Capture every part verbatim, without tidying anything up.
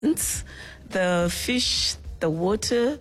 the fish, the water,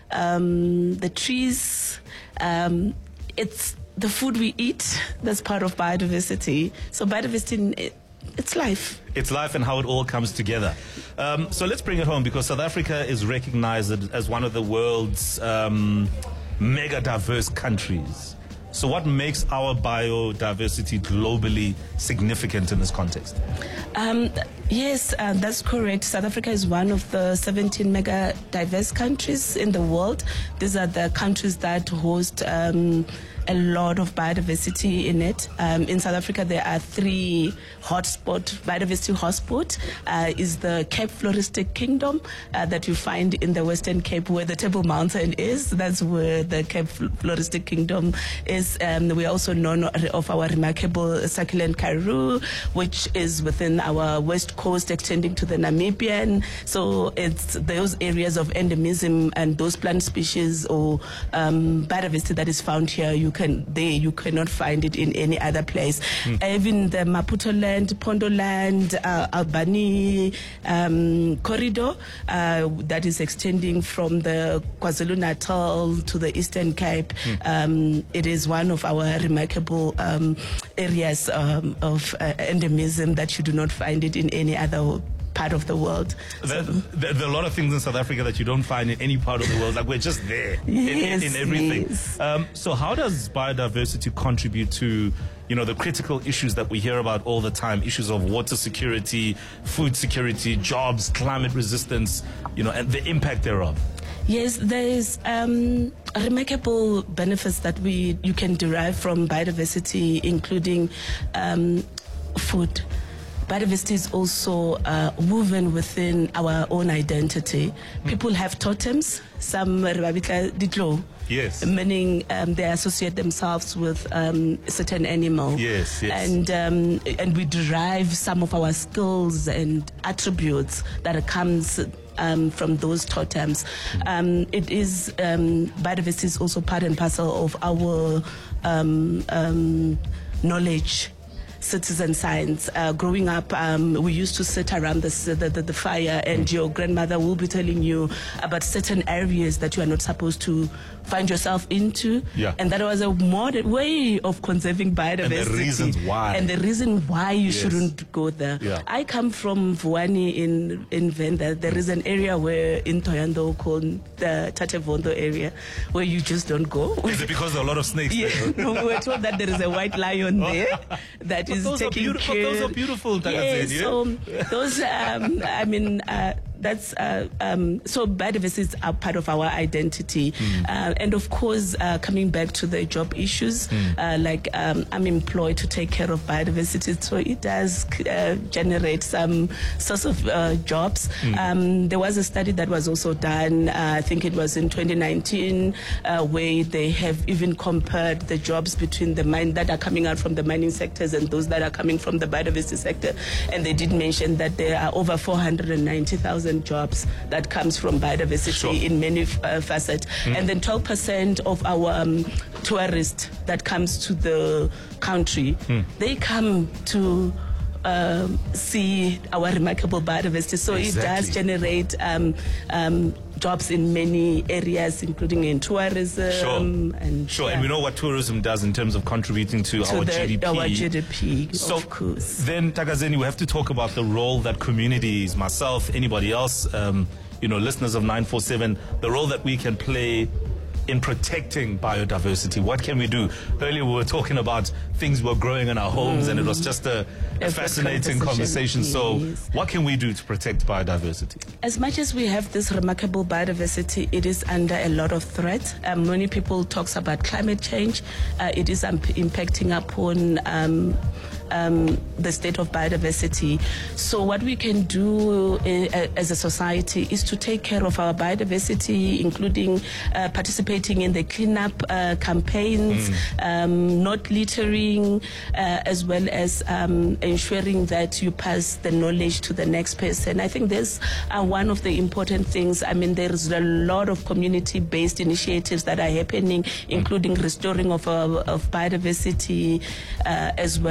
um, the trees. Um, it's the food we eat that's part of biodiversity. So biodiversity, it's life. It's life and how it all comes together. Um, so let's bring it home, because South Africa is recognized as one of the world's um, mega diverse countries. So what makes our biodiversity globally significant in this context? Um, yes, uh, that's correct. South Africa is one of the seventeen mega diverse countries in the world. These are the countries that host um, a lot of biodiversity in it. Um, in South Africa, there are three hotspot, biodiversity hotspot. Uh, is the Cape Floristic Kingdom uh, that you find in the Western Cape, where the Table Mountain is. That's where the Cape Floristic Kingdom is. Um, we also know of our remarkable succulent Karoo, which is within our west coast, extending to the Namibian. So it's those areas of endemism and those plant species or um, biodiversity that is found here. You can there you cannot find it in any other place. Mm. Even the Maputo land, Pondo land, uh, Albany um, corridor uh, that is extending from the KwaZulu-Natal to the Eastern Cape. Mm. Um, it is one of our remarkable um, areas um, of uh, endemism that you do not find it in any other part of the world. There, so, there, there are a lot of things in South Africa that you don't find in any part of the world. Like, we're just there yes, in, in, in everything. Yes. Um, so how does biodiversity contribute to, you know, the critical issues that we hear about all the time, issues of water security, food security, jobs, climate resistance, you know, and the impact thereof? Yes, there is um, remarkable benefits that we you can derive from biodiversity, including um, food. Biodiversity is also uh, woven within our own identity. Mm. People have totems, some ditlo. Yes. Meaning um, they associate themselves with um, a certain animal. Yes, yes. And um, and we derive some of our skills and attributes that comes um, from those totems. Mm. Um, it is um, biodiversity is also part and parcel of our um, um, knowledge. Citizen science. Uh, growing up, um, we used to sit around the, the, the, the fire, and mm. your grandmother will be telling you about certain areas that you are not supposed to find yourself into. Yeah. And that was a modern way of conserving biodiversity. And the reasons why. And the reason why you yes. shouldn't go there. Yeah. I come from Vuani in, in Venda. There mm. is an area where in Toyando called the Tatevondo area where you just don't go. Is it because there are a lot of snakes yeah. there? No, we were told that there is a white lion there that But is those taking are care. Those are beautiful. Yes, yeah, so those. Um, I mean, uh, that's uh, um, so biodiversity is a part of our identity, mm. uh, and of course, uh, coming back to the job issues, mm. uh, like um, I'm employed to take care of biodiversity, so it does uh, generate some sorts of uh, jobs. Mm. Um, there was a study that was also done. Uh, I think it was in twenty nineteen, uh, where they have even compared the jobs between the mine that are coming out from the mining sectors and those that are coming from the biodiversity sector, and they did mention that there are over four hundred ninety thousand jobs that comes from biodiversity sure. in many uh, facets, mm. and then twelve percent of our um, tourists that comes to the country, mm. they come to um, see our remarkable biodiversity. So exactly. it does generate um, um, jobs in many areas, including in tourism. Sure. And, sure. Yeah. And we know what tourism does in terms of contributing to, to our the, G D P. Our G D P, so of course. Then, Takazeni, we have to talk about the role that communities, myself, anybody else, um, you know, listeners of nine four seven, the role that we can play in protecting biodiversity. What can we do? Earlier we were talking about things we're growing in our homes, mm. and it was just a, a fascinating conversation. Yes. So what can we do to protect biodiversity? As much as we have this remarkable biodiversity, it is under a lot of threat. Um, many people talk about climate change. Uh, it is um, impacting upon um, um, the state of biodiversity. So what we can do uh, as a society is to take care of our biodiversity, including uh, participating in the cleanup uh, campaigns, mm. um, not littering, uh, as well as um, ensuring that you pass the knowledge to the next person. I think that's uh, one of the important things. I mean, there's a lot of community-based initiatives that are happening, including restoring of, uh, of biodiversity, uh, as well as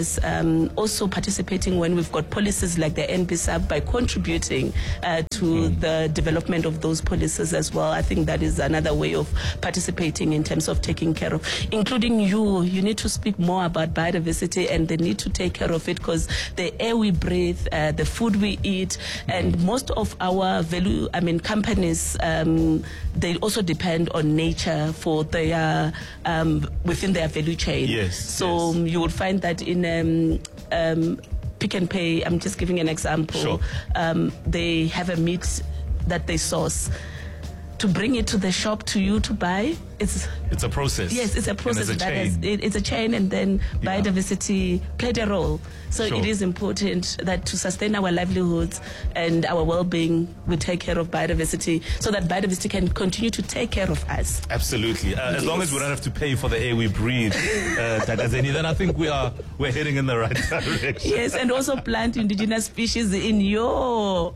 areas, um, also participating when we've got policies like the N B S A B by contributing uh, to mm. the development of those policies as well. I think that is another way of participating in terms of taking care of, including you. You need to speak more about biodiversity and the need to take care of it, because the air we breathe, uh, the food we eat, and most of our value, I mean, companies, um, they also depend on nature for their, um, within their value chain. Yes. So yes. you would find that in um, um, Pick n Pay, I'm just giving an example, sure. um, they have a meat that they source. To bring it to the shop to you to buy, it's it's a process. Yes, it's a process. And it's a that chain. Has, it, it's a chain, and then yeah. biodiversity played a role. So sure. it is important that to sustain our livelihoods and our well-being, we take care of biodiversity, so that biodiversity can continue to take care of us. Absolutely. Uh, yes. As long as we don't have to pay for the air we breathe, uh, Takazeni, then I think we are we're heading in the right direction. Yes, and also plant indigenous species in your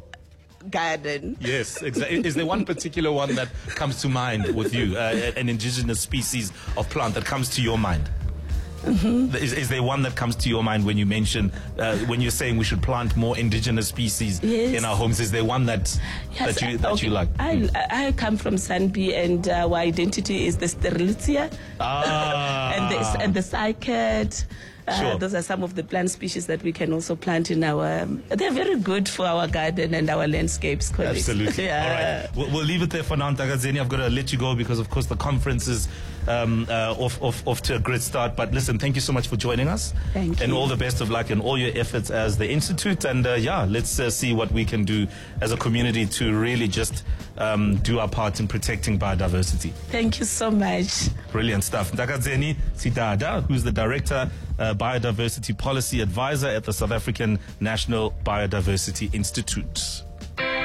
garden. Yes, exactly. Is there one particular one that comes to mind with you, uh, an indigenous species of plant that comes to your mind? Mm-hmm. Is, is there one that comes to your mind when you mention, uh, when you're saying we should plant more indigenous species yes. in our homes? Is there one that yes, that you that okay. you like? I I come from Sanbi, and uh, our identity is the Sterlitzia, ah. and the and the cycad. Uh, Sure. Those are some of the plant species that we can also plant in our. Um, they're very good for our garden and our landscapes. Colleagues. Absolutely. Yeah. All right. We'll, we'll leave it there for now, Takazeni. I've got to let you go because, of course, the conference is um, uh, off, off, off to a great start. But listen, thank you so much for joining us. Thank you. And all the best of luck in all your efforts as the Institute. And uh, yeah, let's uh, see what we can do as a community to really just um, do our part in protecting biodiversity. Thank you so much. Brilliant stuff. Takazeni Sidada, who's the Director, uh, Biodiversity Policy Advisor at the South African National Biodiversity Institute.